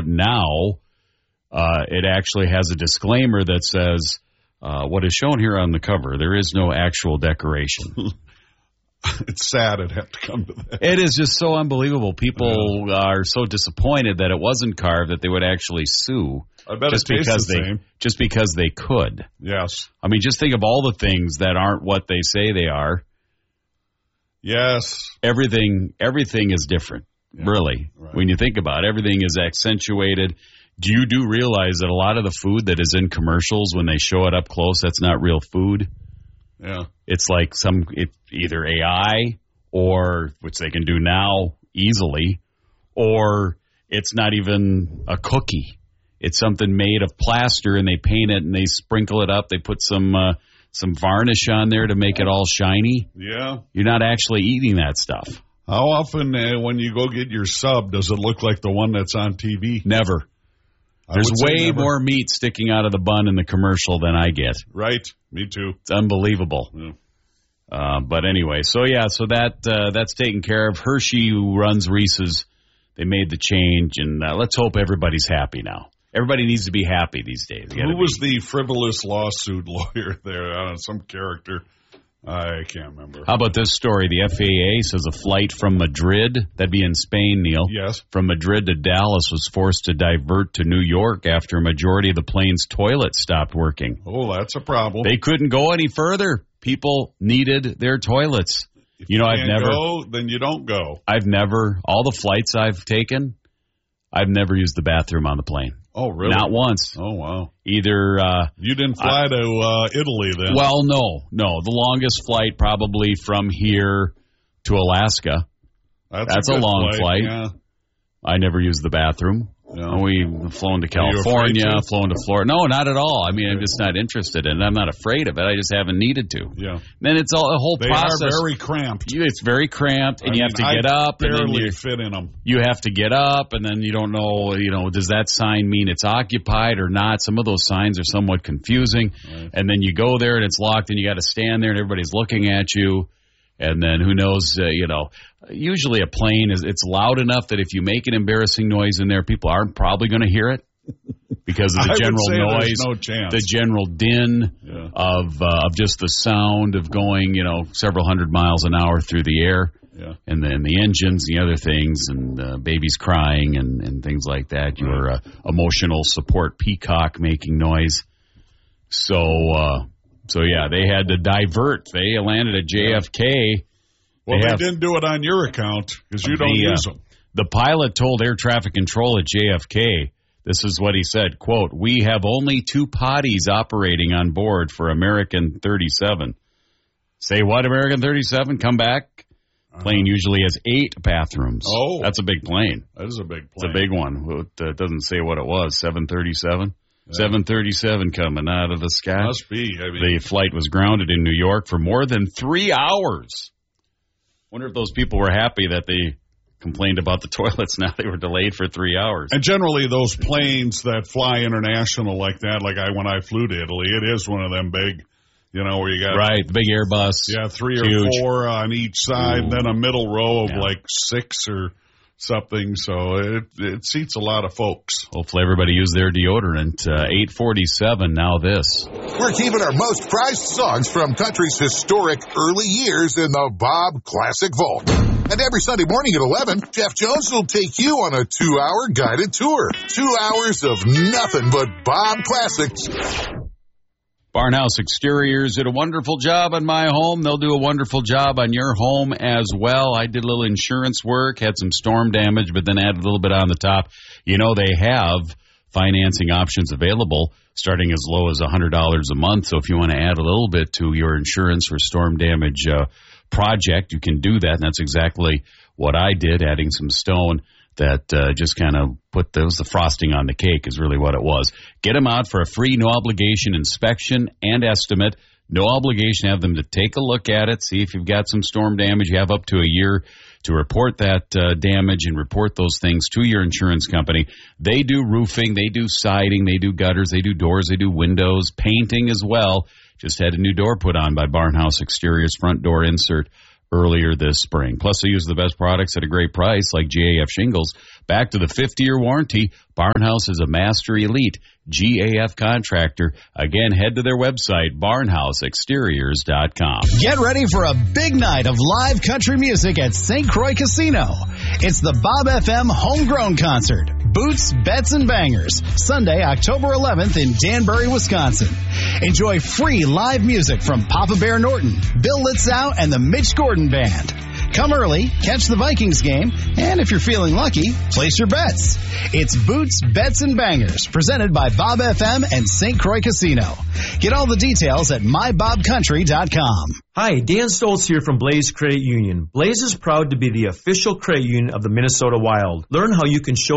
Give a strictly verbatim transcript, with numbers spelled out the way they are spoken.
now, uh, it actually has a disclaimer that says, uh, what is shown here on the cover, there is no actual decoration. It's sad it had to come to that. It is just so unbelievable. People yeah. are so disappointed that it wasn't carved that they would actually sue. I bet just it tastes because the they same. just because they could. Yes. I mean, just think of all the things that aren't what they say they are. Yes. Everything everything is different, yeah. really. Right. When you think about it, everything is accentuated. Do you do realize that a lot of the food that is in commercials, when they show it up close, that's not real food? Yeah. It's like some it, either A I or, which they can do now easily, or it's not even a cookie. It's something made of plaster, and they paint it and they sprinkle it up. They put some uh, some varnish on there to make it all shiny. Yeah. You're not actually eating that stuff. How often uh, when you go get your sub, does it look like the one that's on T V? Never. There's way never. more meat sticking out of the bun in the commercial than I get. Right. Me too. It's unbelievable. Yeah. Uh, but anyway, so yeah, so that uh, that's taken care of. Hershey, who runs Reese's, they made the change, and uh, let's hope everybody's happy now. Everybody needs to be happy these days. Who was be. the frivolous lawsuit lawyer there? I don't know, some character. I can't remember. How about this story? The F A A says a flight from Madrid, that'd be in Spain, Neil. Yes. From Madrid to Dallas was forced to divert to New York after a majority of the plane's toilets stopped working. Oh, that's a problem. They couldn't go any further. People needed their toilets. If you know, you I've can't never go, then you don't go. I've never, all the flights I've taken, I've never used the bathroom on the plane. Oh, really? Not once. Oh, wow. Either. Uh, you didn't fly I, to uh, Italy then? Well, no. No. The longest flight probably from here to Alaska. That's, That's a, a long flight. flight. Yeah. I never used the bathroom. No. We've flown to California, to? flown to Florida. No, not at all. I mean, I'm just not interested in it. I'm not afraid of it. I just haven't needed to. Yeah. Then it's all a whole they process. They are very cramped. You, it's very cramped, and I you mean, have to I get up. barely and then you fit in them. You have to get up, and then you don't know, you know, does that sign mean it's occupied or not? Some of those signs are somewhat confusing. Right. And then you go there, and it's locked, and you got to stand there, and everybody's looking at you. And then who knows, uh, you know, usually a plane, is it's loud enough that if you make an embarrassing noise in there, people aren't probably going to hear it because of the I general would say noise, no chance. the general din yeah. of uh, of just the sound of going, you know, several hundred miles an hour through the air. Yeah. And then the engines, the other things, and uh, babies crying and, and things like that. Your uh, emotional support peacock making noise. So, uh, so yeah, they had to divert. They landed at J F K. Well, they, they have, didn't do it on your account because you don't the, use uh, them. The pilot told air traffic control at J F K, this is what he said, quote, "We have only two potties operating on board for American thirty-seven. Say what, American thirty-seven? Come back. Plane usually has eight bathrooms. Oh. That's a big plane. That is a big plane. It's a big one. It uh, doesn't say what it was, seven thirty-seven? Yeah. seven thirty-seven coming out of the sky. Must be. I mean, the flight was grounded in New York for more than three hours. Wonder if those people were happy that they complained about the toilets. Now they were delayed for three hours. And generally those planes that fly international like that, like I when I flew to Italy, it is one of them big, you know, where you got... Right, the big Airbus. Yeah, three huge. or four on each side, Ooh. then a middle row of yeah. like six or something. So it it seats a lot of folks. Hopefully everybody used their deodorant. Uh, eight forty-seven, now this. We're keeping our most prized songs from country's historic early years in the Bob Classic Vault. And every Sunday morning at eleven, Jeff Jones will take you on a two-hour guided tour. Two hours of nothing but Bob Classics. Barnhouse Exteriors did a wonderful job on my home. They'll do a wonderful job on your home as well. I did a little insurance work, had some storm damage, but then added a little bit on the top. You know, they have financing options available starting as low as one hundred dollars a month. So if you want to add a little bit to your insurance for storm damage uh, project, you can do that. And that's exactly what I did, adding some stone that uh, just kind of put those, the frosting on the cake is really what it was. Get them out for a free, no-obligation inspection and estimate. No obligation. Have them to take a look at it, see if you've got some storm damage. You have up to a year to report that uh, damage and report those things to your insurance company. They do roofing, they do siding, they do gutters, they do doors, they do windows, painting as well. Just had a new door put on by Barnhouse Exteriors, front door insert earlier this spring. Plus, they use the best products at a great price, like G A F shingles. Back to the fifty-year warranty, Barnhouse is a Master Elite G A F contractor. Again, head to their website, barnhouse exteriors dot com. Get ready for a big night of live country music at Saint Croix Casino. It's the Bob F M Homegrown Concert. Boots, Bets, and Bangers. Sunday, October eleventh in Danbury, Wisconsin. Enjoy free live music from Papa Bear Norton, Bill Litzow, and the Mitch Gordon Band. Come early, catch the Vikings game, and if you're feeling lucky, place your bets. It's Boots, Bets, and Bangers, presented by Bob F M and Saint Croix Casino. Get all the details at my bob country dot com. Hi, Dan Stoltz here from Blaze Credit Union. Blaze is proud to be the official credit union of the Minnesota Wild. Learn how you can show